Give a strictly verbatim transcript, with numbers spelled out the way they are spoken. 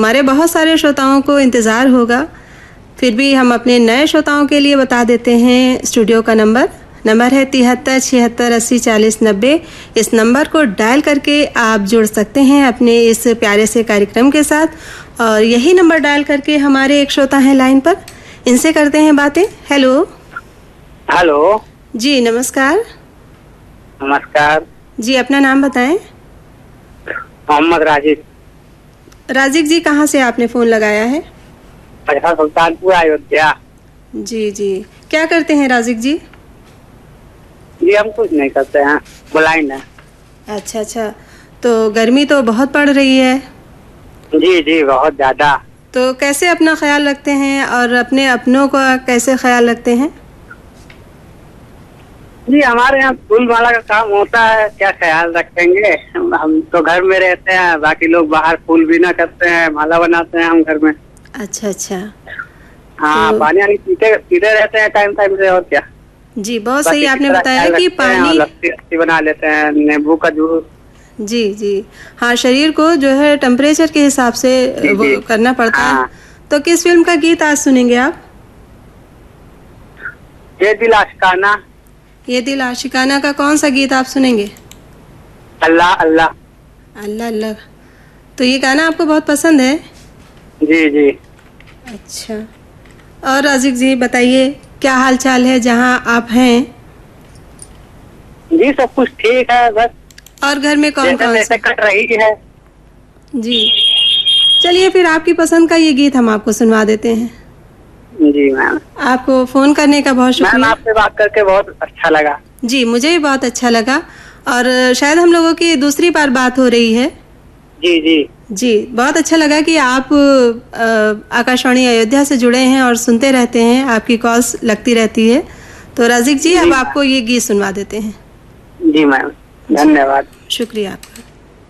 हमारे बहुत सारे श्रोताओं को इंतज़ार होगा, फिर भी हम अपने नए श्रोताओं के लिए बता देते हैं स्टूडियो का नंबर। नंबर है तिहत्तर छिहत्तर अस्सी चालीस नब्बे। इस नंबर को डायल करके आप जुड़ सकते हैं अपने इस प्यारे से कार्यक्रम के साथ। और यही नंबर डायल करके हमारे एक श्रोता हैं लाइन पर, इनसे करते हैं बातें। हेलो। हेलो जी नमस्कार। नमस्कार जी अपना नाम बताएं। मोहम्मद राजिक। राजिक जी कहाँ से आपने फ़ोन लगाया है? सुल्तानपुर अयोध्या। जी जी, क्या करते हैं राजिक जी? जी हम कुछ नहीं करते हैं, ब्लाइंड है। अच्छा अच्छा, तो गर्मी तो बहुत पड़ रही है। जी जी बहुत ज्यादा। तो कैसे अपना ख्याल रखते हैं और अपने अपनों का कैसे ख्याल रखते हैं? जी हमारे यहाँ फूल माला का काम होता है, क्या ख्याल रखेंगे, हम तो घर में रहते हैं, बाकी लोग बाहर फूल बीना करते हैं, माला बनाते हैं हम घर में। अच्छा अच्छा। हाँ तो... पानी आनी पीते पीते रहते हैं टाइम टाइम से, और क्या। जी बहुत सही आपने बताया कि पानी लस्सी लस्सी बना लेते हैं, नींबू का जूस। जी जी हाँ, शरीर को जो है टेम्परेचर के हिसाब से वो करना पड़ता हाँ। है। तो किस फिल्म का गीत आज सुनेंगे आप? ये दिल आशिकाना। ये दिल आशिकाना का कौन सा गीत आप सुनेंगे? अल्लाह अल्लाह। अल्लाह अल्लाह। तो ये गाना आपको बहुत पसंद है? जी जी। अच्छा, और राजिक जी बताइए क्या हाल चाल है जहाँ आप हैं? जी सब कुछ ठीक है, बस। और घर में कौन कौन से कट रही है? जी चलिए फिर आपकी पसंद का ये गीत हम आपको सुनवा देते हैं। जी मैम। आपको फोन करने का बहुत शुक्रिया। मैम आपसे बात करके बहुत अच्छा लगा। जी मुझे भी बहुत अच्छा लगा, और शायद हम लोगों की दूसरी बार बात हो रही है। जी जी जी बहुत अच्छा लगा कि आप आकाशवाणी अयोध्या से जुड़े हैं और सुनते रहते हैं, आपकी कॉल्स लगती रहती है। तो राजिक जी अब आपको ये गीत सुनवा देते हैं। जी मैम, धन्यवाद। शुक्रिया आपका।